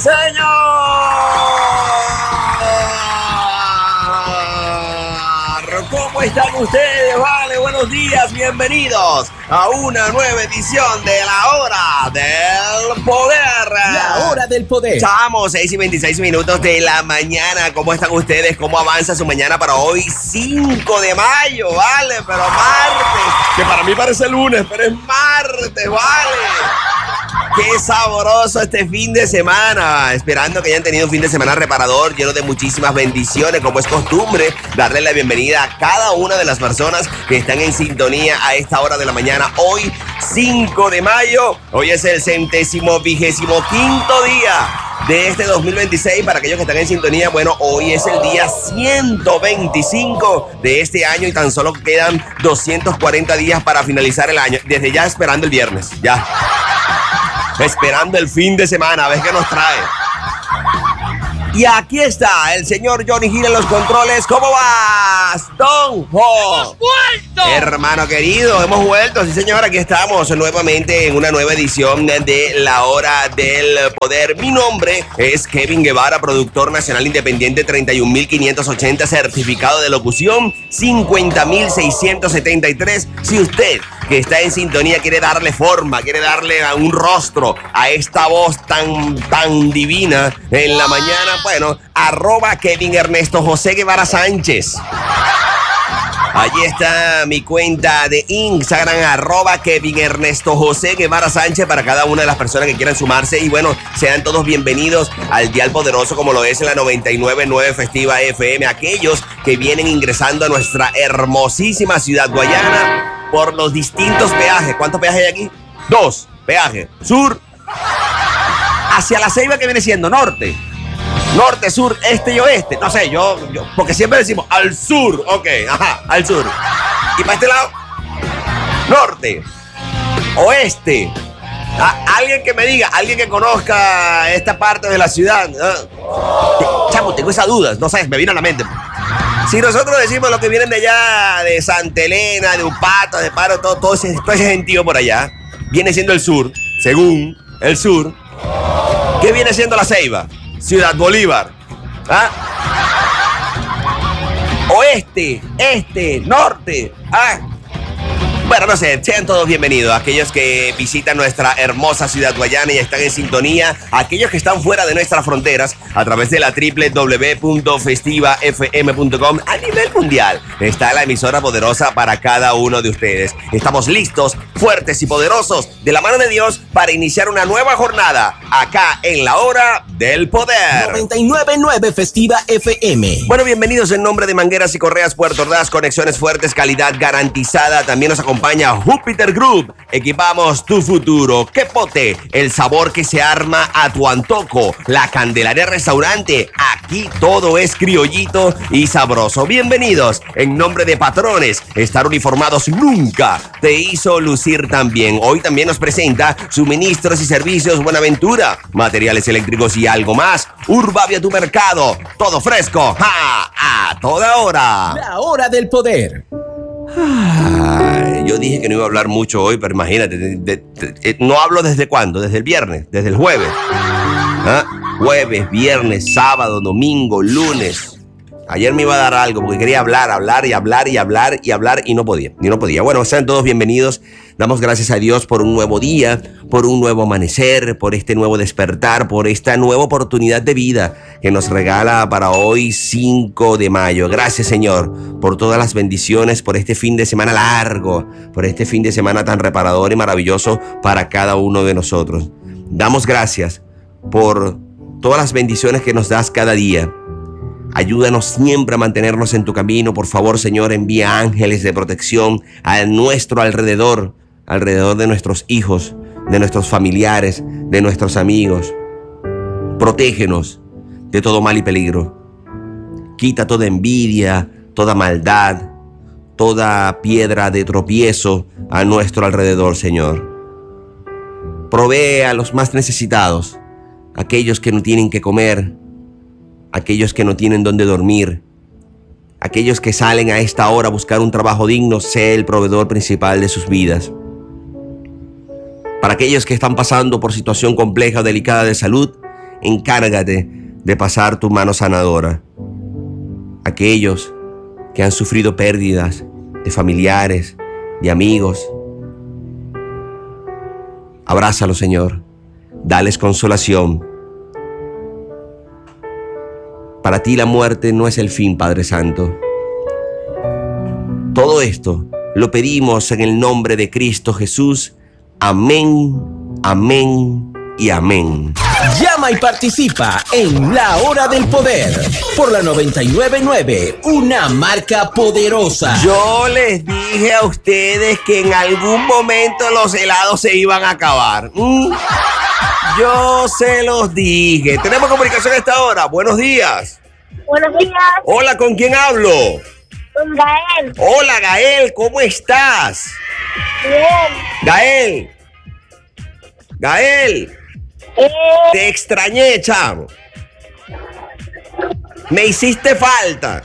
señor! ¿Cómo están ustedes? Vale, buenos días, bienvenidos a una nueva edición de La Hora del Poder. La Hora del Poder. Estamos 6:26 de la mañana. ¿Cómo están ustedes? ¿Cómo avanza su mañana para hoy? 5 de mayo, vale, pero martes. Que para mí parece lunes, pero es martes, vale. Qué sabroso este fin de semana. Esperando que hayan tenido un fin de semana reparador, lleno de muchísimas bendiciones. Como es costumbre, darle la bienvenida a cada una de las personas que están en sintonía a esta hora de la mañana. Hoy, 5 de mayo. Hoy es el 125º día de este 2026. Para aquellos que están en sintonía, bueno, hoy es el día 125 de este año y tan solo quedan 240 días para finalizar el año. Desde ya esperando el viernes, ya. Esperando el fin de semana, a ver qué nos trae. Y aquí está el señor Johnny Gil en los controles. ¿Cómo vas, Don Jo? ¡Hemos vuelto! Hermano querido, hemos vuelto. Sí, señor, aquí estamos nuevamente en una nueva edición de La Hora del Poder. Mi nombre es Kevin Guevara, productor nacional independiente, 31.580, certificado de locución, 50.673. Si usted que está en sintonía quiere darle forma, quiere darle un rostro a esta voz tan divina en la mañana, bueno, @ Kevin Ernesto José Guevara Sánchez. Allí está mi cuenta de Instagram, @ Kevin Ernesto José Guevara Sánchez, para cada una de las personas que quieran sumarse. Y bueno, sean todos bienvenidos al Dial Poderoso, como lo es en la 99.9 Festiva FM. Aquellos que vienen ingresando a nuestra hermosísima ciudad guayana por los distintos peajes. ¿Cuántos peajes hay aquí? 2 peajes. Sur, hacia La Ceiba, que viene siendo norte. Norte, sur, este y oeste. No sé, yo porque siempre decimos al sur. Ok, ajá, al sur. Y para este lado, norte, oeste. Alguien que me diga, alguien que conozca esta parte de la ciudad. Chamo, tengo esas dudas, no sabes, me vino a la mente. Si nosotros decimos lo que vienen de allá, de Santa Elena, de Upata, de Paro, todo ese gentío por allá, viene siendo el sur, según el sur. ¿Qué viene siendo La Ceiba? Ciudad Bolívar. Oeste, este, norte. Bueno, no sé, sean todos bienvenidos. Aquellos que visitan nuestra hermosa ciudad guayana y están en sintonía. Aquellos que están fuera de nuestras fronteras a través de la www.festivafm.com. A nivel mundial está la emisora poderosa para cada uno de ustedes. Estamos listos, fuertes y poderosos de la mano de Dios para iniciar una nueva jornada acá en La Hora del Poder. 99.9 Festiva FM. Bueno, bienvenidos en nombre de Mangueras y Correas Puerto Ordaz. Conexiones fuertes, calidad garantizada. También nos acompaña Júpiter Group. Equipamos tu futuro. ¡Qué pote! El sabor que se arma a tu antojo. La Candelaria Restaurante. Aquí todo es criollito y sabroso. Bienvenidos. En nombre de Patrones, estar uniformados nunca te hizo lucir tan bien. Hoy también nos presenta Suministros y Servicios Buenaventura. Materiales eléctricos y algo más. Urbavia, tu mercado. Todo fresco. A toda hora. La Hora del Poder. Yo dije que no iba a hablar mucho hoy, pero imagínate, no hablo desde cuándo, desde el viernes, desde el jueves. Jueves, viernes, sábado, domingo, lunes. Ayer me iba a dar algo porque quería hablar y no podía. Bueno, sean todos bienvenidos. Damos gracias a Dios por un nuevo día, por un nuevo amanecer, por este nuevo despertar, por esta nueva oportunidad de vida que nos regala para hoy 5 de mayo. Gracias, Señor, por todas las bendiciones, por este fin de semana largo, por este fin de semana tan reparador y maravilloso para cada uno de nosotros. Damos gracias por todas las bendiciones que nos das cada día. Ayúdanos siempre a mantenernos en tu camino. Por favor, Señor, envía ángeles de protección a nuestro alrededor de nuestros hijos, de nuestros familiares, de nuestros amigos. Protégenos de todo mal y peligro. Quita toda envidia, toda maldad, toda piedra de tropiezo a nuestro alrededor, Señor. Provee a los más necesitados, aquellos que no tienen que comer, aquellos que no tienen dónde dormir, aquellos que salen a esta hora a buscar un trabajo digno. Sé el proveedor principal de sus vidas. Para aquellos que están pasando por situación compleja o delicada de salud, encárgate de pasar tu mano sanadora. Aquellos que han sufrido pérdidas de familiares, de amigos, abrázalos, Señor. Dales consolación. Para ti la muerte no es el fin, Padre Santo. Todo esto lo pedimos en el nombre de Cristo Jesús. Amén, amén y amén. Llama y participa en La Hora del Poder por la 99.9, una marca poderosa. Yo les dije a ustedes que en algún momento los helados se iban a acabar. Yo se los dije. Tenemos comunicación a esta hora. Buenos días. Buenos días. Hola, ¿con quién hablo? Con Gael. Hola, Gael, ¿cómo estás? Bien. Gael, te extrañé, chavo. Me hiciste falta.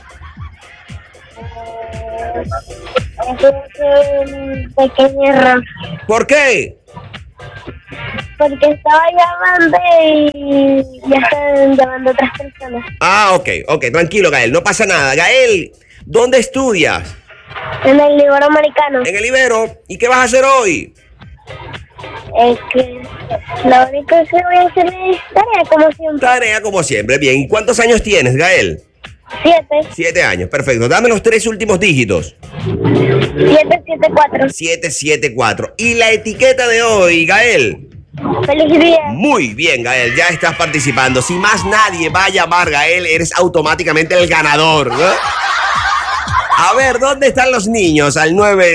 Es un pequeño error. ¿Por qué? Porque estaba llamando y ya están llamando otras personas. Ah, ok, tranquilo, Gael, no pasa nada. Gael, ¿dónde estudias? En el Ibero Americano. En el Ibero. ¿Y qué vas a hacer hoy? Es que lo único que voy a hacer es tarea, como siempre. Tarea como siempre. Bien, ¿y cuántos años tienes, Gael? 7. 7 años, perfecto. Dame los 3 últimos dígitos. 774. 774. ¿Y la etiqueta de hoy, Gael? Feliz día. Muy bien, Gael, ya estás participando. Si más nadie va a llamar, Gael, eres automáticamente el ganador, ¿no? A ver, ¿dónde están los niños? Al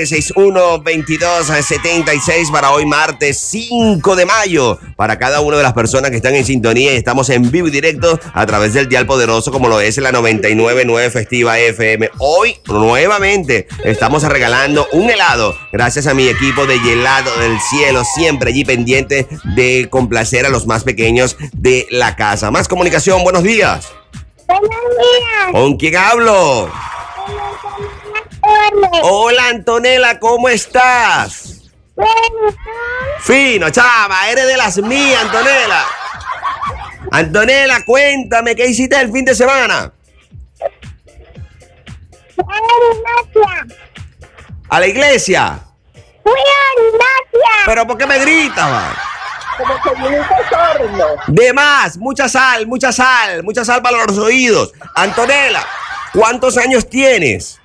961-2276 para hoy martes 5 de mayo. Para cada una de las personas que están en sintonía y estamos en vivo y directo a través del dial poderoso como lo es la 99.9 Festiva FM. Hoy, nuevamente, estamos regalando un helado gracias a mi equipo de Helado del Cielo, siempre allí pendiente de complacer a los más pequeños de la casa. Más comunicación, buenos días. Buenos días. ¿Con quién hablo? Hola, Antonella, ¿cómo estás? Fino, chava, eres de las mías, Antonella. Antonella, cuéntame, ¿qué hiciste el fin de semana? ¿A la iglesia? Fui a gimnasia. ¿Pero por qué me gritas, va? Como que viene un sorno. De más, mucha sal para los oídos. Antonella, ¿cuántos años tienes?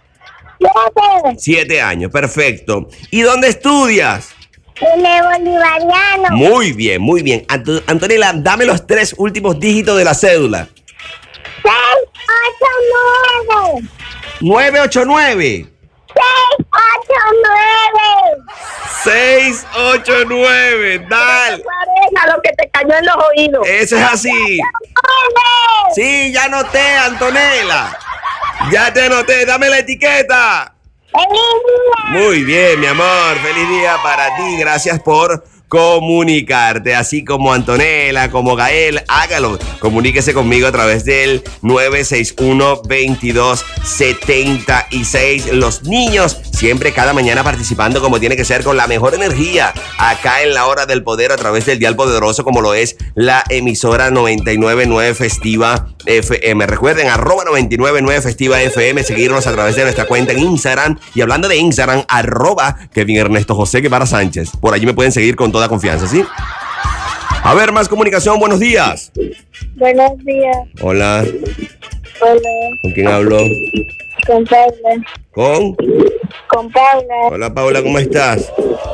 7 años, perfecto. ¿Y dónde estudias? En el Bolivariano. Muy bien, muy bien. Antonella, dame los 3 últimos dígitos de la cédula. 689. 989. 689. 689, dale. A lo que te cayó en los oídos. Eso es así. Sí, ya anoté, Antonella. Ya te anoté, dame la etiqueta. ¡Feliz día! Muy bien, mi amor, feliz día para ti, gracias por comunicarte, así como Antonella, como Gael, hágalo, comuníquese conmigo a través del 961-2276, los niños siempre cada mañana participando como tiene que ser, con la mejor energía, acá en la hora del poder a través del dial poderoso como lo es la emisora 99.9 Festiva FM. Recuerden, @99.9 Festiva FM, seguirnos a través de nuestra cuenta en Instagram, y hablando de Instagram, @Kevin Ernesto José Guevara Sánchez, por allí me pueden seguir con toda confianza, ¿sí? A ver, más comunicación, buenos días. Buenos días. Hola, Hola. ¿con quién hablo? Con Paula. ¿Con? Con Paula. Hola, Paula, ¿cómo estás?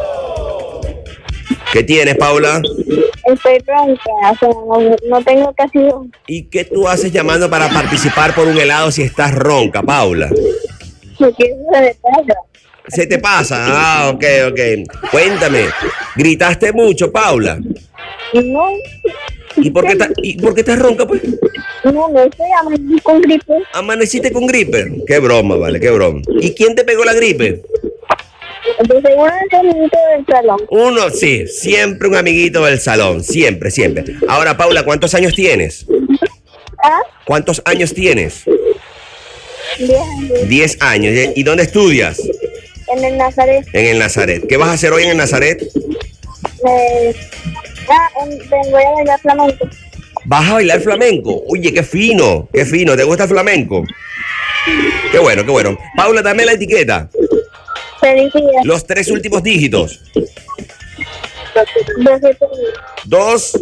¿Qué tienes, Paula? Estoy ronca, o sea, no tengo casi voz. ¿Y qué tú haces llamando para participar por un helado si estás ronca, Paula? Porque eso se me pasa. ¿Se te pasa? Ah, ok. Cuéntame, ¿gritaste mucho, Paula? No. ¿Y por qué estás ronca, pues? No sé, amanecí con gripe. ¿Amaneciste con gripe? Qué broma, vale, qué broma. ¿Y quién te pegó la gripe? Entonces, uno de los amiguitos del salón. Uno, sí, siempre un amiguito del salón, siempre. Ahora, Paula, ¿cuántos años tienes? ¿Ah? ¿Cuántos años tienes? 10 años. 10 años. ¿Y dónde estudias? En el Nazaret. En el Nazaret. ¿Qué vas a hacer hoy en el Nazaret? Voy a bailar flamenco. ¿Vas a bailar flamenco? Oye, qué fino, qué fino. ¿Te gusta el flamenco? Qué bueno, qué bueno. Paula, dame la etiqueta. Felicidades. Los 3 últimos dígitos. 271. 2.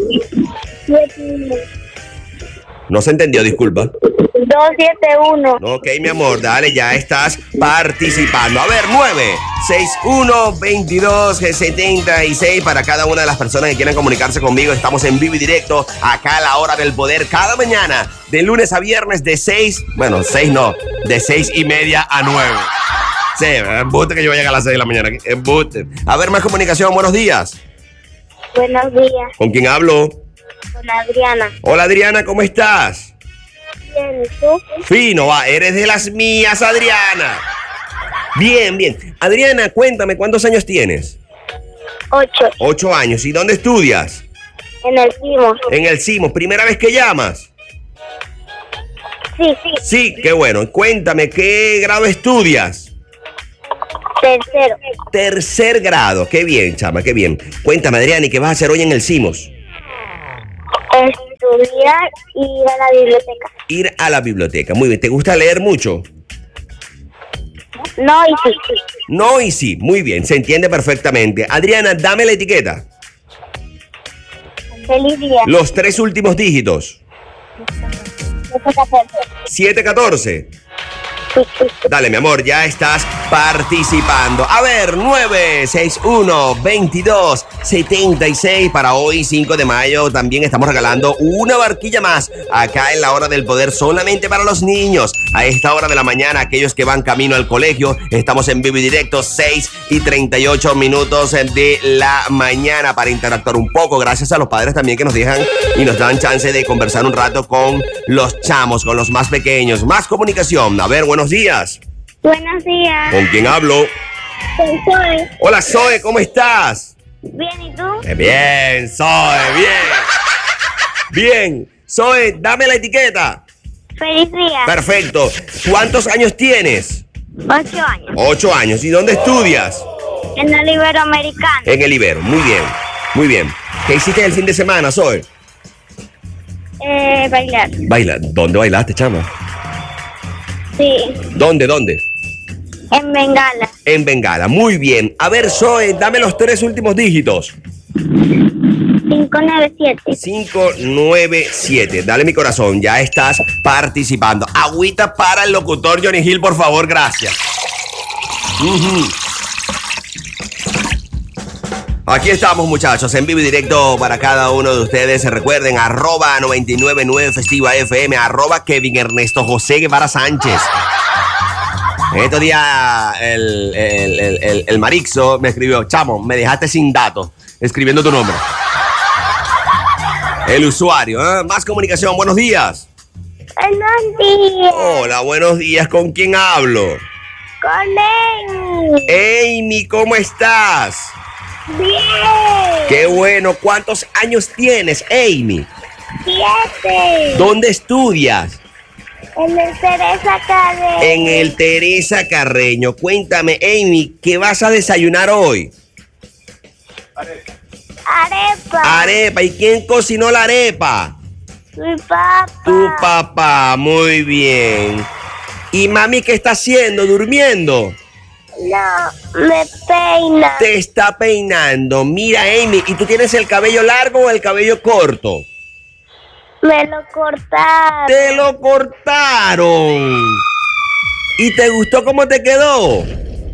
No se entendió, disculpa. 271. Ok, mi amor, dale, ya estás participando. A ver, 9, 6, 1, 22, 76 para cada una de las personas que quieran comunicarse conmigo. Estamos en vivo y directo acá a la hora del poder cada mañana, de lunes a viernes de 6, bueno, 6 no, de 6:30 a 9. Sí, embuste que yo voy a llegar a las 6 de la mañana. Embuste. A ver, más comunicación, buenos días. Buenos días. ¿Con quién hablo? Con Adriana. Hola, Adriana, ¿cómo estás? Bien, ¿y tú? Fino, va, eres de las mías, Adriana. Bien, bien. Adriana, cuéntame, ¿cuántos años tienes? 8. 8 años. ¿Y dónde estudias? En el primo. En el CIMOS. ¿Primera vez que llamas? Sí. Sí, qué bueno. Cuéntame, ¿qué grado estudias? Tercero. Tercer grado. Qué bien, chama, qué bien. Cuéntame, Adriana, ¿y qué vas a hacer hoy en el CIMOS? Estudiar y ir a la biblioteca. Ir a la biblioteca. Muy bien. ¿Te gusta leer mucho? No, y sí. No y sí. Muy bien, se entiende perfectamente. Adriana, dame la etiqueta. Feliz día. Los 3 últimos dígitos. 714. Dale, mi amor, ya estás participando. A ver, 961-2276 para hoy, 5 de mayo. También estamos regalando una barquilla más acá en la hora del poder solamente para los niños. A esta hora de la mañana, aquellos que van camino al colegio, estamos en vivo y directo, 6:38 de la mañana para interactuar un poco. Gracias a los padres también que nos dejan y nos dan chance de conversar un rato con los chamos, con los más pequeños. Más comunicación. A ver, buenos días. Buenos días. ¿Con quién hablo? Soy Zoe. Hola, Zoe, ¿cómo estás? Bien, ¿y tú? Bien, Zoe, bien. Bien. Zoe, dame la etiqueta. Feliz día. Perfecto. ¿Cuántos años tienes? 8 años. 8 años. ¿Y dónde estudias? En el Iberoamericano. En el Ibero. Muy bien, muy bien. ¿Qué hiciste el fin de semana, Zoe? Bailar. Baila. ¿Dónde bailaste, chama? Sí. ¿Dónde? En Bengala. En Bengala. Muy bien. A ver, Zoe, dame los 3 últimos dígitos. 597. 597. Dale mi corazón, ya estás participando. Agüita para el locutor Johnny Hill, por favor, gracias. Aquí estamos, muchachos, en vivo y directo para cada uno de ustedes. Recuerden, @999 Festiva FM, @Kevin Ernesto José Guevara Sánchez. En estos días el Marixo me escribió: chamo, me dejaste sin datos, escribiendo tu nombre. El usuario, ¿eh? Más comunicación, buenos días. Buenos días. Hola, buenos días, ¿con quién hablo? Con Amy. Amy, ¿cómo estás? Bien. Qué bueno, ¿cuántos años tienes, Amy? 7. ¿Dónde estudias? En el Teresa Carreño. En el Teresa Carreño. Cuéntame, Amy, ¿qué vas a desayunar hoy? Arepa. Arepa. ¿Y quién cocinó la arepa? Mi papá. Tu papá, muy bien. ¿Y mami qué está haciendo? ¿Durmiendo? No, me peina. Te está peinando. Mira, Amy, ¿y tú tienes el cabello largo o el cabello corto? Me lo cortaron. ¡Te lo cortaron! ¿Y te gustó cómo te quedó?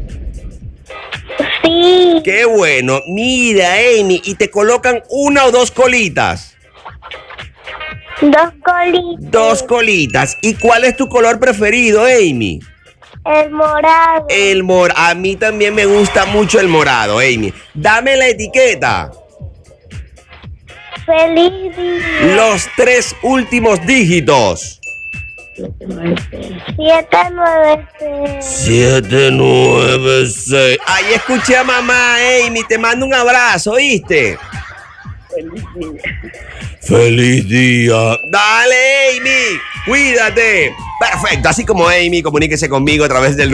Sí. ¡Qué bueno! Mira, Amy, ¿y te colocan 1 o 2 colitas? 2 colitas. 2 colitas. ¿Y cuál es tu color preferido, Amy? El morado. A mí también me gusta mucho el morado, Amy. Dame la etiqueta. Feliz día. Los 3 últimos dígitos. 796. 796. Ahí escuché a mamá, Amy. Te mando un abrazo, ¿oíste? Feliz día. ¡Feliz día! Dale, Amy. Cuídate. Perfecto, así como Amy, comuníquese conmigo a través del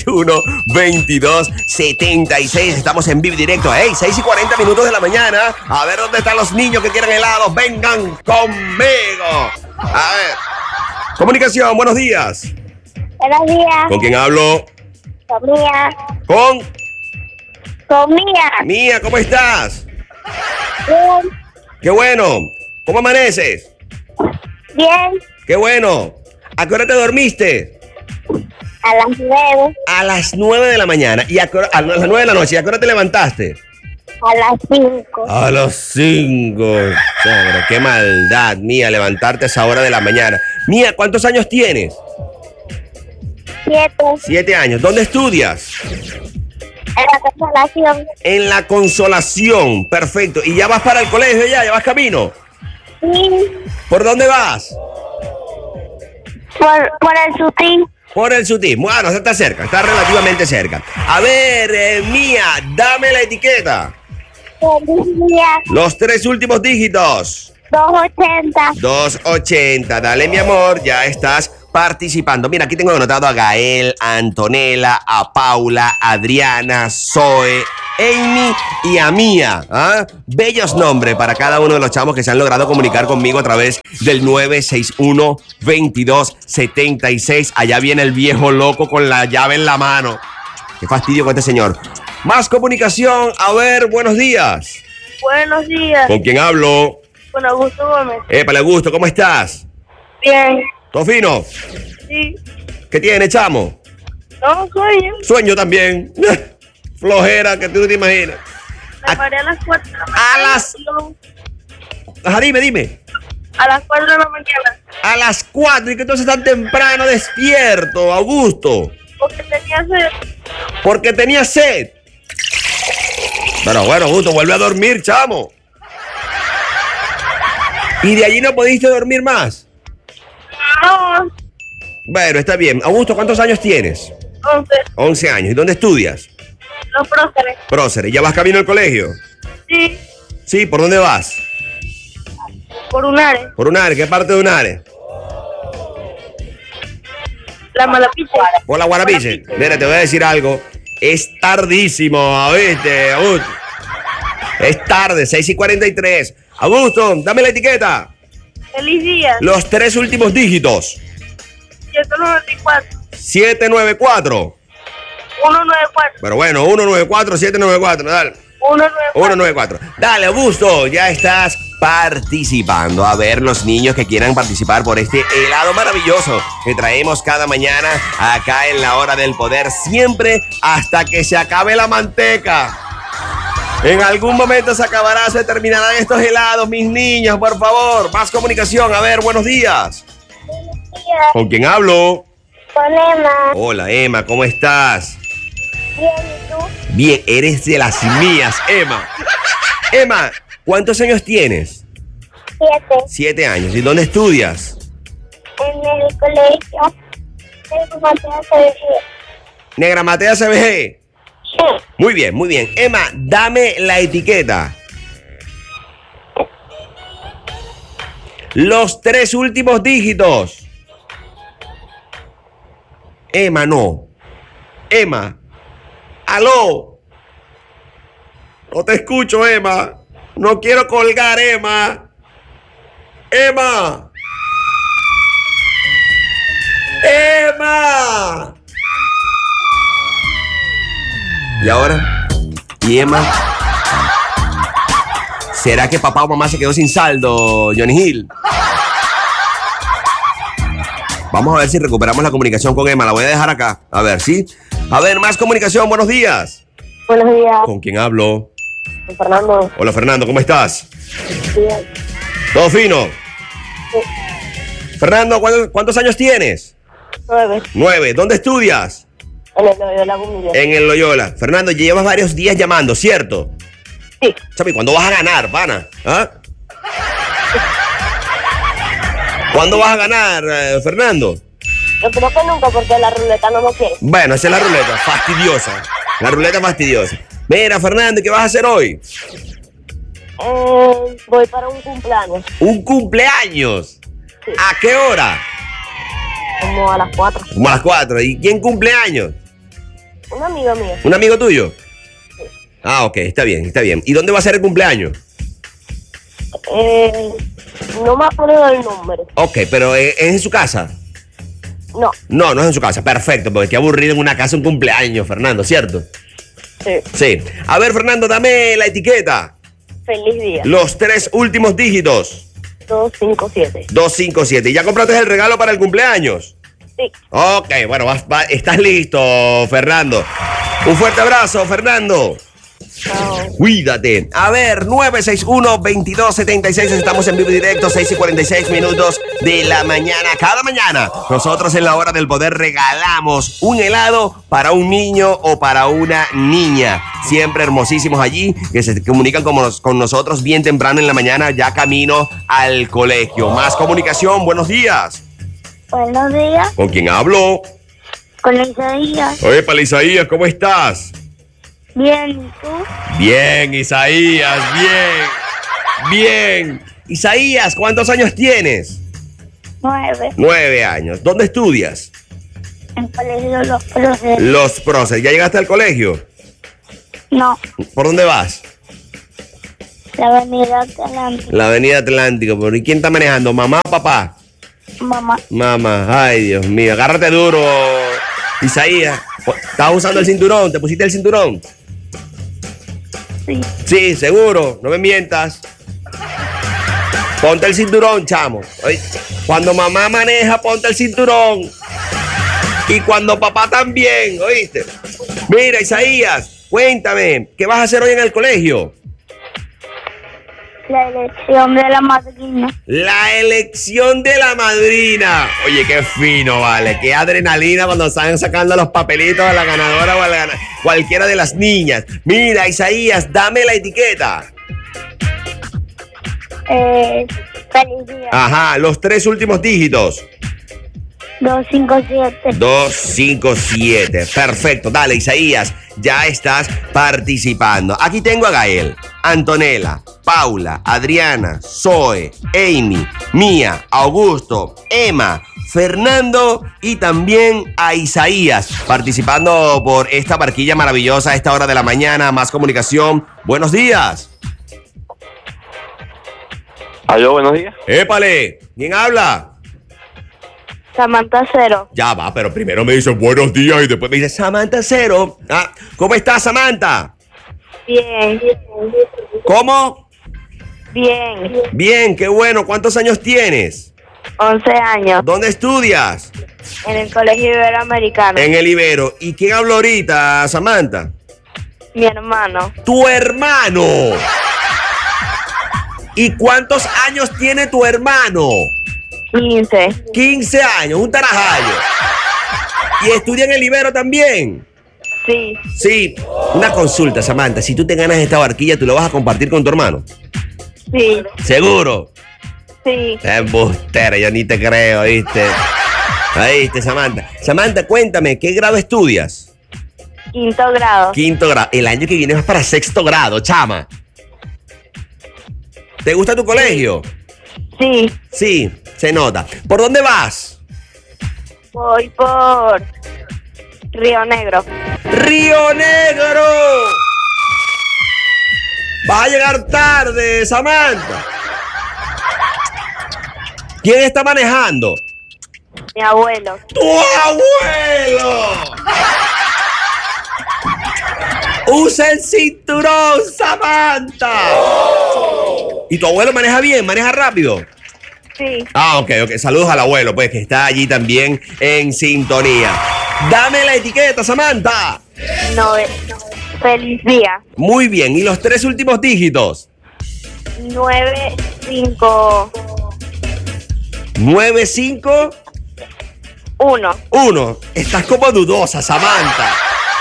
961-2276. Estamos en vivo y directo. Hey, 6:40 de la mañana. A ver dónde están los niños que quieren helados. Vengan conmigo. A ver. Comunicación, buenos días. Buenos días. ¿Con quién hablo? Con Mía. Con Mía. Mía, ¿cómo estás? Bien. Qué bueno. ¿Cómo amaneces? Bien. Qué bueno. ¿A qué hora te dormiste? A las 9. A las 9 de la mañana. ¿Y a las 9 de la noche? ¿Y a qué hora te levantaste? A las 5. A las 5. Pero qué maldad, Mía, levantarte a esa hora de la mañana. Mía, ¿cuántos años tienes? 7. 7 años. ¿Dónde estudias? En la Consolación. En la Consolación. Perfecto. ¿Y ya vas para el colegio ya? ¿Ya vas camino? Sí. ¿Por dónde vas? Por el sutil. Por el Sutim. Bueno, está cerca, está relativamente cerca. A ver, Mía, dame la etiqueta. Feliz día. Los 3 últimos dígitos. 280. 280. Dale, mi amor, ya estás participando. Mira, aquí tengo anotado a Gael, a Antonella, a Paula, a Adriana, Zoe, Amy y a Mía. ¿Ah? Bellos nombres para cada uno de los chamos que se han logrado comunicar conmigo a través del 961-2276. Allá viene el viejo loco con la llave en la mano. Qué fastidio con este señor. Más comunicación. A ver, buenos días. Buenos días. ¿Con quién hablo? Con Augusto Gómez. Épale, Augusto, ¿cómo estás? Bien. ¿Todo fino? Sí. ¿Qué tiene, chamo? No, sueño. Sueño también. Flojera que tú no te imaginas. Me paré a las 4 de la mañana. A las... Ajá, dime. A las 4 de la mañana. A las 4, y que entonces tan temprano despierto, Augusto. Porque tenía sed. Porque tenía sed. Pero bueno, Augusto, vuelve a dormir, chamo. ¿Y de allí no pudiste dormir más? No. Bueno, está bien. Augusto, ¿cuántos años tienes? 11. 11 años. ¿Y dónde estudias? Los próceres. Próceres. ¿Ya vas camino al colegio? Sí. Sí, ¿por dónde vas? Por Unares. ¿Por Unares? ¿Qué parte de Unares? La Malapiche. Por la Guarapiche. Mira, te voy a decir algo. Es tardísimo, ¿viste, Augusto? Es tarde, 6:43. Augusto, dame la etiqueta. Feliz día. Los 3 últimos dígitos. 794. 794. 194. Pero bueno, 194, 794, dale. 194. 194. Dale, Augusto, ya estás participando. A ver, los niños que quieran participar por este helado maravilloso que traemos cada mañana acá en la hora del poder, siempre hasta que se acabe la manteca. En algún momento se acabará, se terminarán estos helados, mis niños, por favor. Más comunicación. A ver, buenos días. ¿Con quién hablo? Con Emma. Hola, Emma, ¿cómo estás? Bien, ¿y tú? Bien, eres de las mías, Emma. Emma, ¿cuántos años tienes? 7. 7 años. ¿Y dónde estudias? En el colegio. En Mateo CBG. Negra Matea CBG. Sí. Muy bien, muy bien. Emma, dame la etiqueta. Los 3 últimos dígitos. Emma, no. Emma. ¡Aló! No te escucho, Emma. No quiero colgar, Emma. Emma. Emma. ¿Y ahora? ¿Y Emma? ¿Será que papá o mamá se quedó sin saldo, Johnny Hill? Vamos a ver si recuperamos la comunicación con Emma. La voy a dejar acá. A ver, ¿sí? A ver, más comunicación. Buenos días. Buenos días. ¿Con quién hablo? Con Fernando. Hola, Fernando. ¿Cómo estás? Bien. ¿Todo fino? Sí. Fernando, ¿cuántos años tienes? 9. 9. ¿Dónde estudias? En el Loyola Gumilla. En el Loyola. Fernando, llevas varios días llamando, ¿cierto? Sí. Chapi, ¿cuándo vas a ganar, pana? ¿Ah? ¿Cuándo vas a ganar, Fernando? Yo creo que nunca, porque la ruleta no lo quiere. Bueno, esa es la ruleta, fastidiosa. La ruleta fastidiosa. Mira, Fernando, ¿qué vas a hacer hoy? Voy para un cumpleaños. ¿Un cumpleaños? Sí. ¿A qué hora? como a las 4. Como a las 4. ¿Y quién cumple años? Un amigo mío. ¿Un amigo tuyo? Ah, ok, está bien, está bien. ¿Y dónde va a ser el cumpleaños? No me acuerdo del número. Ok, pero ¿es en su casa? No. No, no es en su casa. Perfecto, porque qué aburrido en una casa un cumpleaños, Fernando, ¿cierto? Sí. Sí. A ver, Fernando, dame la etiqueta. Feliz día. Los 3 últimos dígitos. 257. 257. ¿Y ya compraste el regalo para el cumpleaños? Sí. Ok, bueno, estás listo, Fernando. Un fuerte abrazo, Fernando. Chao. Cuídate. A ver, 961-2276. Estamos en vivo y directo, 6:46 de la mañana. Cada mañana, nosotros en la hora del poder regalamos un helado para un niño o para una niña. Siempre hermosísimos allí, que se comunican con nosotros bien temprano en la mañana, ya camino al colegio. Más comunicación, buenos días. Buenos días. ¿Con quién hablo? Con Isaías. Oye, Isaías, ¿cómo estás? Bien, ¿y tú? Bien, Isaías, bien. Bien. Isaías, ¿cuántos años tienes? 9. 9 años. ¿Dónde estudias? En colegio Los Próceres. Los Próceres. ¿Ya llegaste al colegio? No. ¿Por dónde vas? La avenida Atlántico. La avenida Atlántico. ¿Y quién está manejando? ¿Mamá o papá? Mamá. Mamá. Ay, Dios mío. Agárrate duro, Isaías. ¿Estás usando el cinturón? ¿Te pusiste el cinturón? Sí. Sí, seguro. No me mientas. Ponte el cinturón, chamo. Oye, cuando mamá maneja, ponte el cinturón. Y cuando papá también, ¿oíste? Mira, Isaías, cuéntame, ¿qué vas a hacer hoy en el colegio? La elección de la madrina. La elección de la madrina. Oye, qué fino, vale. Qué adrenalina cuando están sacando los papelitos a la ganadora o a cualquiera de las niñas. Mira, Isaías, dame la etiqueta. Feliz día. Ajá, los 3 últimos dígitos. 257. 257. Perfecto. Dale, Isaías, ya estás participando. Aquí tengo a Gael, Antonella, Paula, Adriana, Zoe, Amy, Mía, Augusto, Emma, Fernando y también a Isaías participando por esta barquilla maravillosa a esta hora de la mañana. Más comunicación. Buenos días. Aló, buenos días. Épale, ¿quién habla? Samantha Cero. Ya va, pero primero me dice buenos días y después me dice Samantha Cero. Ah, ¿cómo estás, Samantha? Bien. ¿Cómo? Bien. Bien, qué bueno. ¿Cuántos años tienes? 11 años. ¿Dónde estudias? En el Colegio Iberoamericano. En el Ibero. ¿Y quién habló ahorita, Samantha? Mi hermano. ¡Tu hermano! ¿Y cuántos años tiene tu hermano? 15. 15 años, un tarajayo. ¿Y estudia en el Ibero también? Sí. Sí. Una consulta, Samantha. Si tú te ganas esta barquilla, ¿tú lo vas a compartir con tu hermano? Sí. ¿Seguro? Sí. Embustera, yo ni te creo, ¿viste? ¿Viste, Samantha? Samantha, cuéntame, ¿qué grado estudias? 5º grado. 5º grado. El año que viene vas para 6º grado, chama. ¿Te gusta tu colegio? Sí. Sí, se nota. ¿Por dónde vas? Voy por Río Negro. ¡Río Negro! Vas a llegar tarde, Samantha. ¿Quién está manejando? Mi abuelo. ¡Tu abuelo! ¡Usa el cinturón, Samantha! ¿Y tu abuelo maneja bien? ¿Maneja rápido? Sí. Ah, ok. Saludos al abuelo, pues, que está allí también en sintonía. Dame la etiqueta, Samantha. Feliz día. Muy bien. ¿Y los 3 últimos dígitos? 951. 1. Estás como dudosa, Samantha.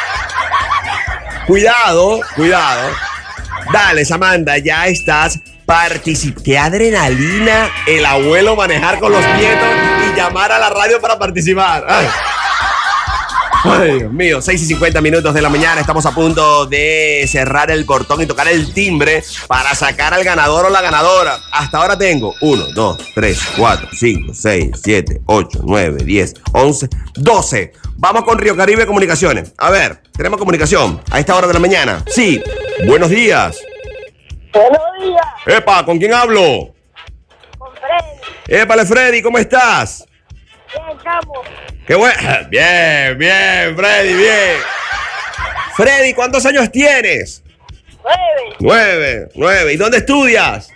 Cuidado. Dale, Samantha, ya estás participando. Qué adrenalina el abuelo manejar con los nietos y llamar a la radio para participar. Ay. Ay, Dios mío, 6:50 de la mañana. Estamos a punto de cerrar el portón y tocar el timbre para sacar al ganador o la ganadora. Hasta ahora tengo 1, 2, 3, 4, 5, 6, 7, 8, 9, 10, 11, 12. Vamos con Río Caribe Comunicaciones. A ver, tenemos comunicación a esta hora de la mañana. Sí, buenos días. Buenos días, Epa, ¿con quién hablo? con Freddy. Épale, Freddy, ¿cómo estás? Bien, chamo. Qué bueno. Bien, bien, Freddy, bien. Freddy, ¿cuántos años tienes? 9. 9. ¿Y dónde estudias?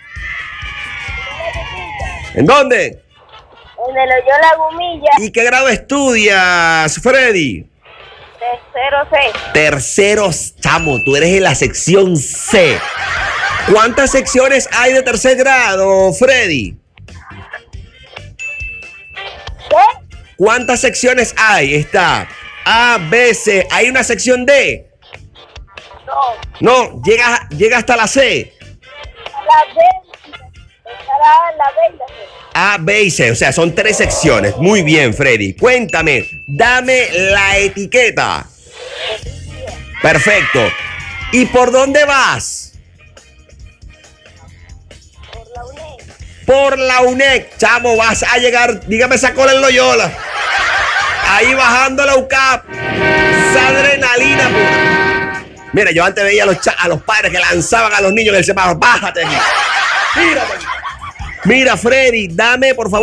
¿En dónde? En el Loyola Gumilla, ¿Y qué grado estudias, Freddy? tercero C. Tercero, chamo, tú eres en la sección C. ¿Cuántas secciones hay de tercer grado, Freddy? ¿Qué? ¿Cuántas secciones hay? Está A, B, C. ¿Hay una sección D? No. No, llega hasta la C. La B. Estará la B y la C. A, B y C, o sea, son 3 secciones. Muy bien, Freddy. Cuéntame, dame la etiqueta. Perfecto. ¿Y por dónde vas? Por la UNED. Por la UNED. Chamo, vas a llegar, dígame esa cola en Loyola. Ahí bajando la UCAP. Esa adrenalina pura. Mira, yo antes veía a los padres que lanzaban a los niños en el semáforo. Bájate aquí. Mira, Freddy, dame por favor